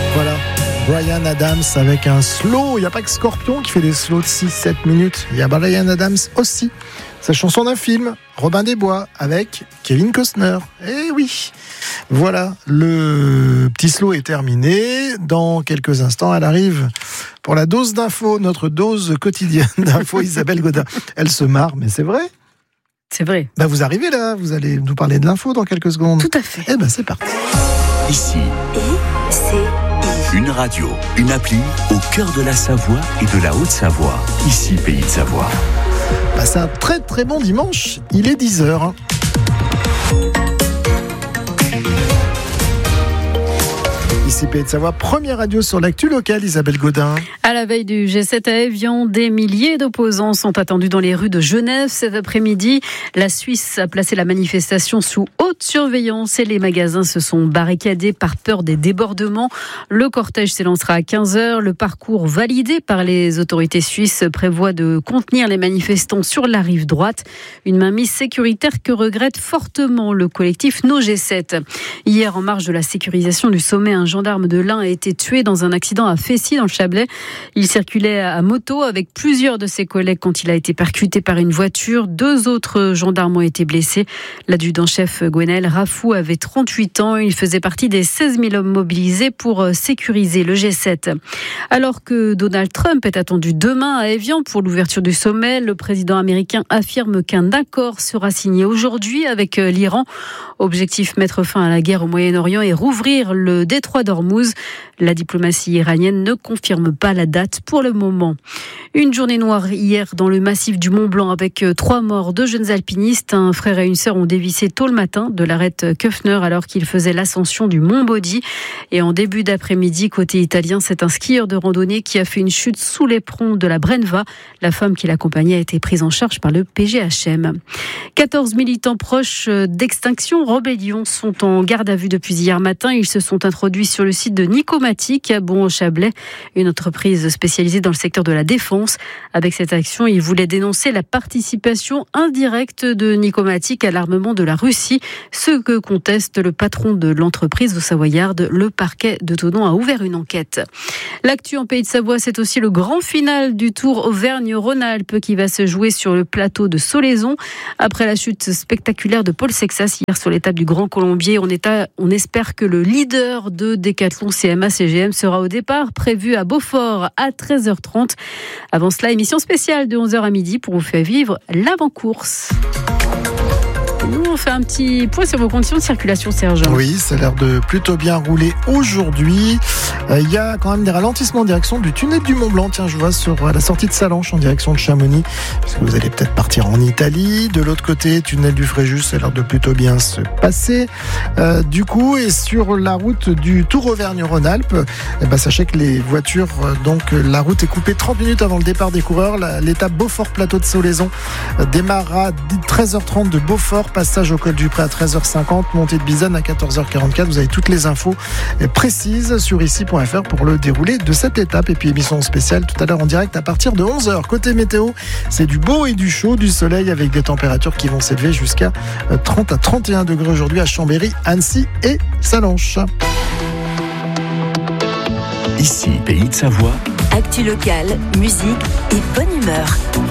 Voilà, Bryan Adams avec un slow. Il n'y a pas que Scorpion qui fait des slows de 6-7 minutes. Il y a Bryan Adams aussi. Sa chanson d'un film, Robin des Bois, avec Kevin Costner. Eh oui, voilà, le petit slow est terminé. Dans quelques instants, elle arrive pour la dose d'infos, notre dose quotidienne d'infos. Isabelle Godin, elle se marre, mais c'est vrai. C'est vrai. Bah vous arrivez là, vous allez nous parler de l'info dans quelques secondes. Tout à fait. Eh ben c'est parti. Ici, une radio, une appli au cœur de la Savoie et de la Haute-Savoie. Ici, Pays de Savoie. Bah, c'est un très très bon dimanche, il est 10h. Ici Pays de Savoie, première radio sur l'actu locale, Isabelle Godin. À la veille du G7 à Évian, des milliers d'opposants sont attendus dans les rues de Genève cet après-midi. La Suisse a placé la manifestation sous haute surveillance et les magasins se sont barricadés par peur des débordements. Le cortège s'élancera à 15h. Le parcours validé par les autorités suisses prévoit de contenir les manifestants sur la rive droite. Une mainmise sécuritaire que regrette fortement le collectif No G7. Hier, en marge de la sécurisation du sommet, un gendarme de l'Ain a été tué dans un accident à Fessy dans le Chablais. Il circulait à moto avec plusieurs de ses collègues quand il a été percuté par une voiture. 2 autres gendarmes ont été blessés. L'adjudant-chef Gwenaël Rafou avait 38 ans. Il faisait partie des 16 000 hommes mobilisés pour sécuriser le G7. Alors que Donald Trump est attendu demain à Évian pour l'ouverture du sommet, le président américain affirme qu'un accord sera signé aujourd'hui avec l'Iran. Objectif, mettre fin à la guerre au Moyen-Orient et rouvrir le détroit d'Ormuz. La diplomatie iranienne ne confirme pas la date pour le moment. Une journée noire hier dans le massif du Mont-Blanc avec 3 morts, 2 jeunes alpinistes. Un frère et une sœur ont dévissé tôt le matin de l'arête Köffner alors qu'ils faisaient l'ascension du Mont Body. Et en début d'après-midi, côté italien, c'est un skieur de randonnée qui a fait une chute sous l'éperon de la Brenva. La femme qui l'accompagnait a été prise en charge par le PGHM. 14 militants proches d'Extinction Rebellion sont en garde à vue depuis hier matin. Ils se sont introduits sur le site de Nicomatic à Bon-au-Chablais, une entreprise spécialisée dans le secteur de la défense. Avec cette action, ils voulaient dénoncer la participation indirecte de Nicomatic à l'armement de la Russie, ce que conteste le patron de l'entreprise au Savoyarde. Le parquet de Thonon a ouvert une enquête. L'actu en Pays de Savoie, c'est aussi le grand final du Tour Auvergne-Rhône-Alpes qui va se jouer sur le plateau de Solaizon. Après la chute spectaculaire de Paul Sexas hier sur l'étape du Grand Colombier, on espère que le leader de Décathlon CMA-CGM sera au départ, prévu à Beaufort à 13h30. Avant cela, émission spéciale de 11h à midi pour vous faire vivre l'avant-course. Nous, on fait un petit point sur vos conditions de circulation, Serge. Oui, ça a l'air de plutôt bien rouler aujourd'hui. Il y a quand même des ralentissements en direction du tunnel du Mont-Blanc. Tiens, je vois sur la sortie de Salanches en direction de Chamonix, parce que vous allez peut-être partir en Italie. De l'autre côté, tunnel du Fréjus, ça a l'air de plutôt bien se passer. Du coup, et sur la route du Tour Auvergne-Rhône-Alpes, sachez que les voitures, la route est coupée 30 minutes avant le départ des coureurs. L'étape Beaufort-Plateau de Solaizon démarre à 13h30 de Beaufort, passage au col du Pré à 13h50, montée de Bizanne à 14h44. Vous avez toutes les infos précises sur ici.fr pour le déroulé de cette étape. Et puis émission spéciale tout à l'heure en direct à partir de 11h. Côté météo, c'est du beau et du chaud, du soleil avec des températures qui vont s'élever jusqu'à 30 à 31 degrés aujourd'hui à Chambéry, Annecy et Salanches. Ici, Pays de Savoie. Actu locale, musique et bonne humeur.